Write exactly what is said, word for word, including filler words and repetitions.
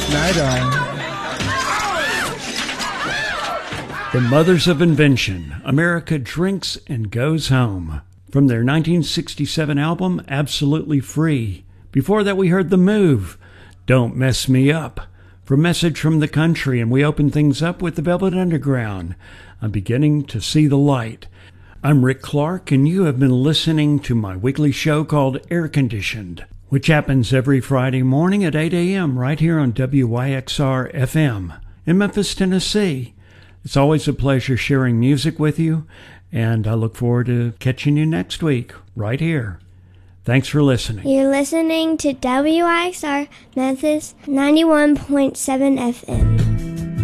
Night on. The Mothers of Invention, America Drinks and Goes Home. From their nineteen sixty-seven album, Absolutely Free. Before that, we heard The Move, Don't Mess Me Up. From Message from the Country, and we open things up with the Velvet Underground, I'm Beginning to See the Light. I'm Rick Clark, and you have been listening to my weekly show called Air Conditioned, which happens every Friday morning at eight a.m. right here on W Y X R F M in Memphis, Tennessee. It's always a pleasure sharing music with you, and I look forward to catching you next week right here. Thanks for listening. You're listening to W Y X R Memphis ninety-one point seven F M.